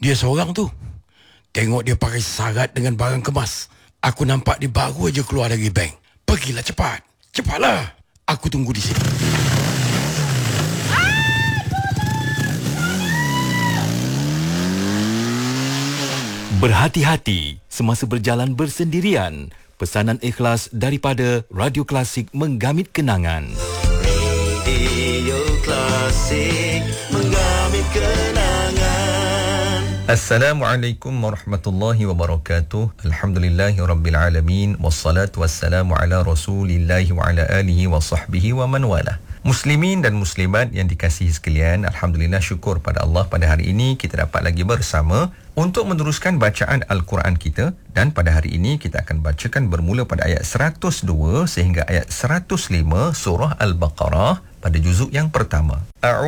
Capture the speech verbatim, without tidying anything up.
Dia seorang tu. Tengok dia pakai sarat dengan barang kemas. Aku nampak dia baru aja keluar dari bank. Pergilah cepat. Cepatlah. Aku tunggu di sini. Berhati-hati semasa berjalan bersendirian. Pesanan ikhlas daripada Radio Klasik menggamit kenangan. Radio Klasik menggamit kenangan. Assalamualaikum warahmatullahi wabarakatuh. Alhamdulillahi rabbil alamin. Wassalatu wassalamu ala rasulillahi wa ala alihi wa sahbihi wa man wala. Muslimin dan muslimat yang dikasihi sekalian, alhamdulillah, syukur pada Allah, pada hari ini kita dapat lagi bersama untuk meneruskan bacaan Al-Quran kita, dan pada hari ini kita akan bacakan bermula pada ayat seratus dua sehingga ayat seratus lima surah Al-Baqarah pada juzuk yang pertama.